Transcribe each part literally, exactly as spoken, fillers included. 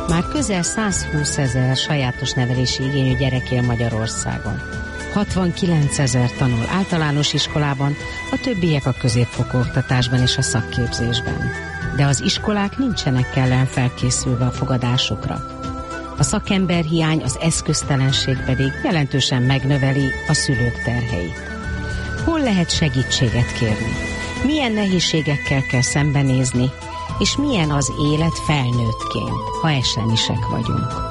Már közel százhúszezer sajátos nevelési igényű gyerek él Magyarországon. hatvankilencezer tanul általános iskolában, a többiek a középfokú oktatásban és a szakképzésben. De az iskolák nincsenek kellően felkészülve a fogadásokra. A szakemberhiány, az eszköztelenség pedig jelentősen megnöveli a szülők terheit. Hol lehet segítséget kérni? Milyen nehézségekkel kell szembenézni? És milyen az élet felnőttként, ha esenisek vagyunk?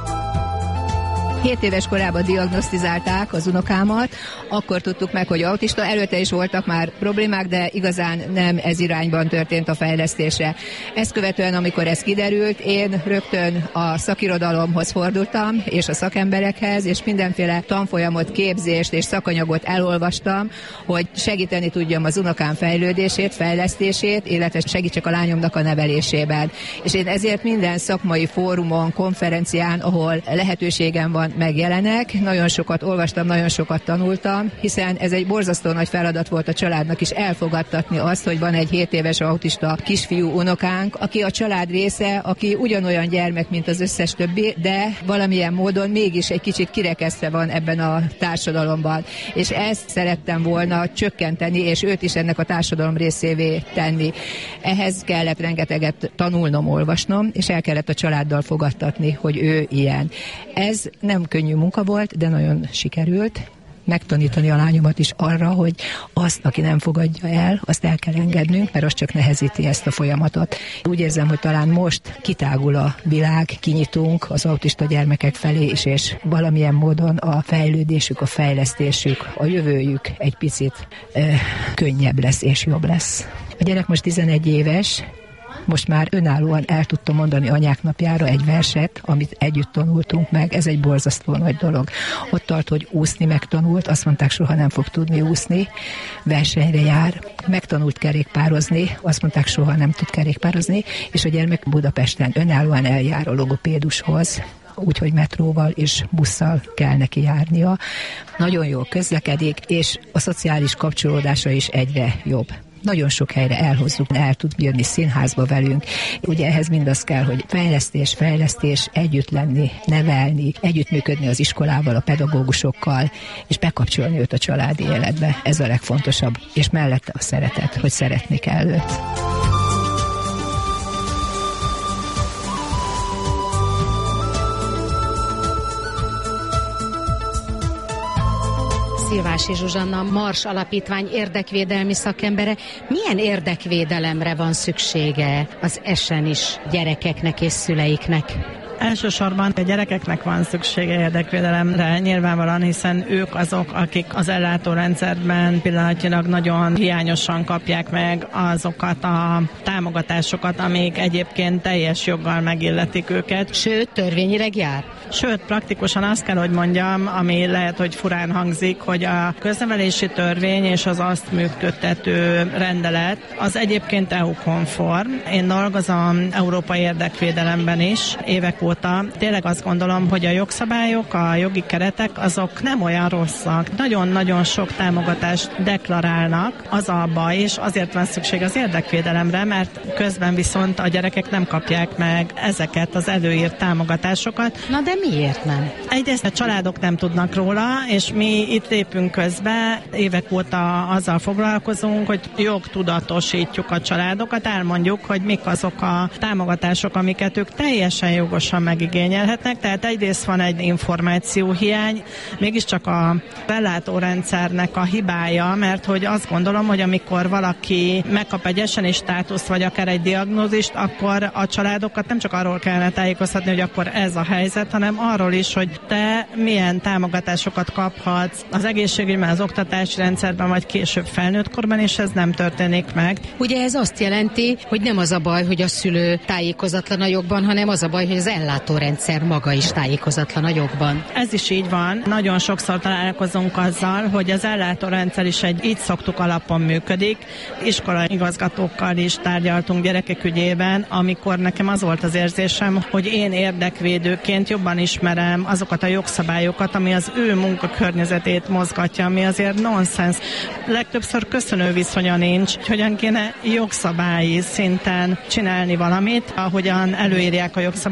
hét éves korában diagnosztizálták az unokámat, akkor tudtuk meg, hogy autista, előtte is voltak már problémák, de igazán nem ez irányban történt a fejlesztése. Ezt követően, amikor ez kiderült, én rögtön a szakirodalomhoz fordultam, és a szakemberekhez, és mindenféle tanfolyamot, képzést és szakanyagot elolvastam, hogy segíteni tudjam az unokám fejlődését, fejlesztését, illetve segítsek a lányomnak a nevelésében. És én ezért minden szakmai fórumon, konferencián, ahol lehetőségem van, megjelenek. Nagyon sokat olvastam, nagyon sokat tanultam, hiszen ez egy borzasztó nagy feladat volt a családnak is elfogadtatni azt, hogy van egy hét éves autista kisfiú unokánk, aki a család része, aki ugyanolyan gyermek, mint az összes többi, de valamilyen módon mégis egy kicsit kirekesztve van ebben a társadalomban. És ezt szerettem volna csökkenteni, és őt is ennek a társadalom részévé tenni. Ehhez kellett rengeteget tanulnom, olvasnom, és el kellett a családdal fogadtatni, hogy ő ilyen. Ez nem könnyű munka volt, de nagyon sikerült megtanítani a lányomat is arra, hogy azt, aki nem fogadja el, azt el kell engednünk, mert az csak nehezíti ezt a folyamatot. Úgy érzem, hogy talán most kitágul a világ, kinyitunk az autista gyermekek felé is, és valamilyen módon a fejlődésük, a fejlesztésük, a jövőjük egy picit eh, könnyebb lesz és jobb lesz. A gyerek most tizenegy éves, most már önállóan el tudtam mondani anyák napjára egy verset, amit együtt tanultunk meg, ez egy borzasztó nagy dolog. Ott tart, hogy úszni megtanult, azt mondták, soha nem fog tudni úszni, versenyre jár, megtanult kerékpározni, azt mondták, soha nem tud kerékpározni, és a gyermek Budapesten önállóan eljár a logopédushoz, úgyhogy metróval és busszal kell neki járnia. Nagyon jól közlekedik, és a szociális kapcsolódása is egyre jobb. Nagyon sok helyre elhozzuk, el tud jönni színházba velünk. Ugye ehhez mindaz kell, hogy fejlesztés, fejlesztés, együtt lenni, nevelni, együttműködni az iskolával, a pedagógusokkal, és bekapcsolni őt a családi életbe. Ez a legfontosabb. És mellette a szeretet, hogy szeretni kell őt. Szilvási Zsuzsanna, Mars Alapítvány érdekvédelmi szakembere. Milyen érdekvédelemre van szüksége az esenis gyerekeknek és szüleiknek? Elsősorban a gyerekeknek van szüksége érdekvédelemre, nyilvánvalóan, hiszen ők azok, akik az ellátórendszerben pillanatnyilag nagyon hiányosan kapják meg azokat a támogatásokat, amik egyébként teljes joggal megilletik őket. Sőt, törvényileg jár? Sőt, praktikusan azt kell, hogy mondjam, ami lehet, hogy furán hangzik, hogy a köznevelési törvény és az azt működtető rendelet az egyébként é u-konform. Én dolgozom európai érdekvédelemben is, évek óta. Tényleg azt gondolom, hogy a jogszabályok, a jogi keretek azok nem olyan rosszak. Nagyon-nagyon sok támogatást deklarálnak, az a baj, és azért van szükség az érdekvédelemre, mert közben viszont a gyerekek nem kapják meg ezeket az előírt támogatásokat. Na de miért nem? Egyrészt a családok nem tudnak róla, és mi itt lépünk közbe, évek óta azzal foglalkozunk, hogy jogtudatosítjuk a családokat, elmondjuk, hogy mik azok a támogatások, amiket ők teljesen jogosan megigényelhetnek. Tehát egyrészt van egy információhiány, mégiscsak a ellátórendszernek a hibája, mert hogy azt gondolom, hogy amikor valaki megkap egy esenis státuszt, vagy akár egy diagnózist, akkor a családokat nem csak arról kellene tájékoztatni, hogy akkor ez a helyzet, hanem arról is, hogy te milyen támogatásokat kaphatsz az egészségügyben, az oktatási rendszerben, vagy később felnőttkorban, és ez nem történik meg. Ugye ez azt jelenti, hogy nem az a baj, hogy a szülő tájékozatlan a jogban, hanem az a baj, hogy az ellátórendszer maga is tájékozatlan a jogban. Ez is így van. Nagyon sokszor találkozunk azzal, hogy az ellátórendszer is egy így szoktuk alapon működik. Iskolai igazgatókkal is tárgyaltunk gyerekek ügyében, amikor nekem az volt az érzésem, hogy én érdekvédőként jobban ismerem azokat a jogszabályokat, ami az ő munkakörnyezetét mozgatja, ami azért nonsens. Legtöbbször köszönő viszonya nincs, hogyan kéne jogszabályi szinten csinálni valamit, ahogyan előírják a jogszabályok,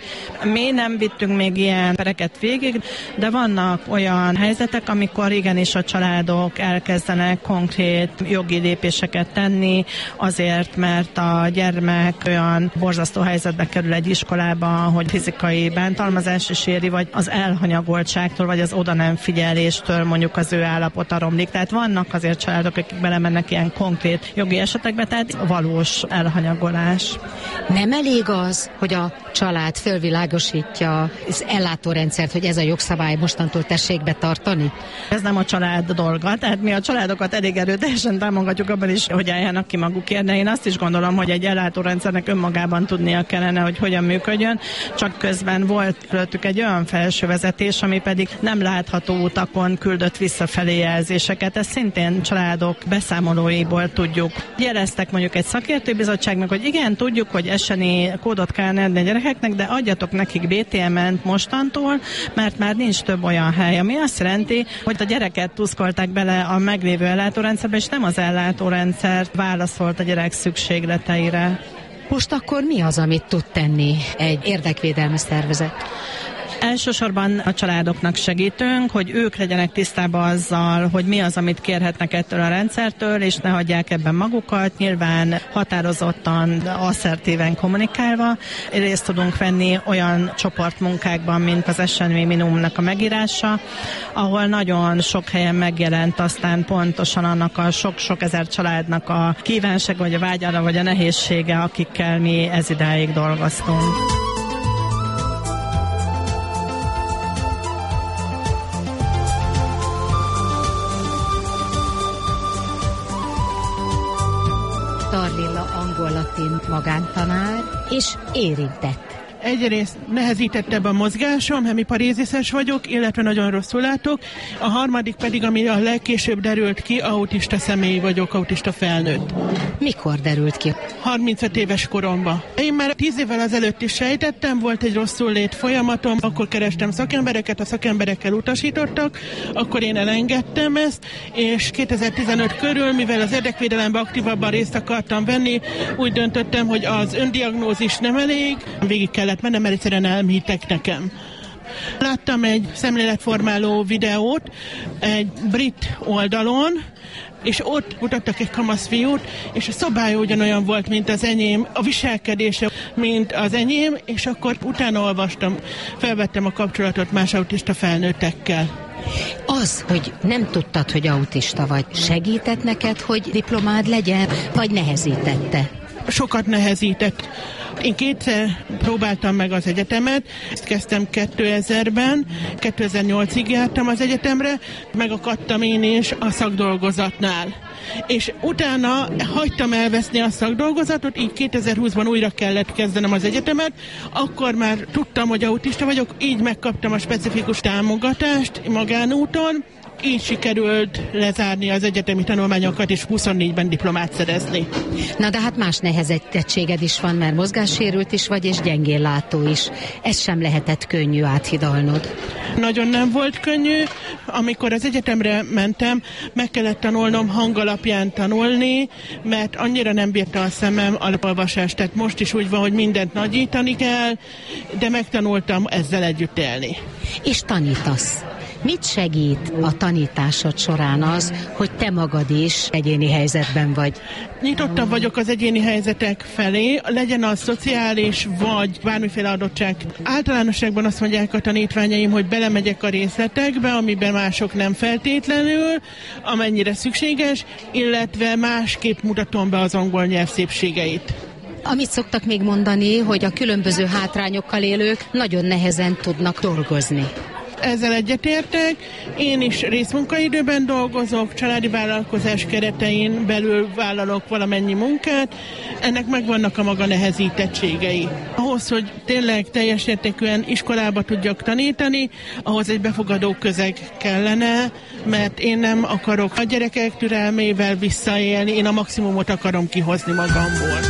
Mi nem vittünk még ilyen pereket végig, de vannak olyan helyzetek, amikor igenis a családok elkezdenek konkrét jogi lépéseket tenni, azért, mert a gyermek olyan borzasztó helyzetbe kerül egy iskolába, hogy fizikai bántalmazás is éri, vagy az elhanyagoltságtól, vagy az oda nem figyeléstől mondjuk az ő állapota romlik. Tehát vannak azért családok, akik belemennek ilyen konkrét jogi esetekbe, tehát valós elhanyagolás. Nem elég az, hogy a család fölvilágosítja az ellátórendszert, hogy ez a jogszabály mostantól tessék betartani? Ez nem a család dolga, tehát mi a családokat elég erőteljesen támogatjuk abban is, hogy álljanak ki magukért, de én azt is gondolom, hogy egy ellátórendszernek önmagában tudnia kellene, hogy hogyan működjön, csak közben volt fölöttük egy olyan felső vezetés, ami pedig nem látható utakon küldött visszafelé jelzéseket. Ezt szintén családok beszámolóiból tudjuk. Jeleztek mondjuk egy szakértőbizottságnak, hogy igen, tudjuk, hogy es en i kódot kellene adni a gyerekeknek, de adjatok nekik bé té em-en mostantól, mert már nincs több olyan hely, ami azt jelenti, hogy a gyereket tuszkolták bele a meglévő ellátórendszerbe, és nem az ellátórendszer válaszolt a gyerek szükségleteire. Most akkor mi az, amit tud tenni egy érdekvédelmi szervezet? Elsősorban a családoknak segítünk, hogy ők legyenek tisztában azzal, hogy mi az, amit kérhetnek ettől a rendszertől, és ne hagyják ebben magukat. Nyilván határozottan, asszertíven kommunikálva részt tudunk venni olyan csoportmunkákban, mint az es en vé minimumnak a megírása, ahol nagyon sok helyen megjelent aztán pontosan annak a sok-sok ezer családnak a kívánság, vagy a vágyára, vagy a nehézsége, akikkel mi ez idáig dolgoztunk. Darlilla angol-latin magántanár és érintett. Egyrészt nehezítettebb a mozgásom, hemiparézises vagyok, illetve nagyon rosszul látok. A harmadik pedig, ami a legkésőbb derült ki, autista személy vagyok, autista felnőtt. Mikor derült ki? harmincöt éves koromban. Én már tíz évvel ezelőtt is sejtettem, volt egy rosszul lét folyamatom, akkor kerestem szakembereket, a szakemberekkel utasítottak, akkor én elengedtem ezt, és kétezer-tizenöt körül, mivel az érdekvédelemben aktívabban részt akartam venni, úgy döntöttem, hogy az öndiagnózis nem elég, végig kell mennem, mert egyszerűen elmhittek nekem. Láttam egy szemléletformáló videót egy brit oldalon, és ott mutattak egy kamasz fiút, és a szobája ugyanolyan volt, mint az enyém, a viselkedése, mint az enyém, és akkor utána olvastam, felvettem a kapcsolatot más autista felnőttekkel. Az, hogy nem tudtad, hogy autista vagy, segített neked, hogy diplomád legyen, vagy nehezítette? Sokat nehezített. Én kétszer próbáltam meg az egyetemet, ezt kezdtem kétezerben, kétezer-nyolcig jártam az egyetemre, megakadtam én is a szakdolgozatnál. És utána hagytam elveszni a szakdolgozatot, így kétezer-húszban újra kellett kezdenem az egyetemet, akkor már tudtam, hogy autista vagyok, így megkaptam a specifikus támogatást magánúton, így sikerült lezárni az egyetemi tanulmányokat, és huszonnégyben diplomát szerezni. Na de hát más nehezettséged is van, mert mozgássérült is vagy, és gyengén látó is. Ez sem lehetett könnyű áthidalnod. Nagyon nem volt könnyű. Amikor az egyetemre mentem, meg kellett tanulnom hangalapján tanulni, mert annyira nem bírta a szemem alapolvasást. Tehát most is úgy van, hogy mindent nagyítani kell, de megtanultam ezzel együtt élni. És tanítasz. Mit segít a tanításod során az, hogy te magad is egyéni helyzetben vagy? Nyitottabb vagyok az egyéni helyzetek felé, legyen az szociális vagy bármiféle adottság. Általánosságban azt mondják a tanítványaim, hogy belemegyek a részletekbe, amiben mások nem feltétlenül, amennyire szükséges, illetve másképp mutatom be az angol nyelv szépségeit. Amit szoktak még mondani, hogy a különböző hátrányokkal élők nagyon nehezen tudnak dolgozni. Ezzel egyetértek. Én is részmunkaidőben dolgozok, családi vállalkozás keretein belül vállalok valamennyi munkát. Ennek megvannak a maga nehezítettségei. Ahhoz, hogy tényleg teljes értékűen iskolába tudjak tanítani, ahhoz egy befogadó közeg kellene, mert én nem akarok a gyerekek türelmével visszaélni, én a maximumot akarom kihozni magamból.